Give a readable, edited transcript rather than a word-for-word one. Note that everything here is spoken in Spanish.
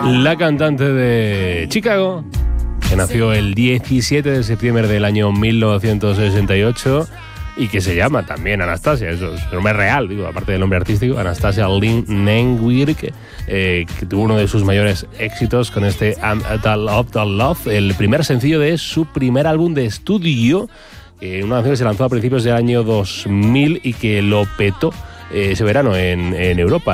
La cantante de Chicago, que nació el 17 de septiembre del año 1968 y que se llama también Anastasia, eso es su nombre real, digo, aparte del nombre artístico, Anastasia Lynn Nenwick, que tuvo uno de sus mayores éxitos con este I'm a Love, el primer sencillo de su primer álbum de estudio, una canción que se lanzó a principios del año 2000 y que lo petó ese verano en Europa.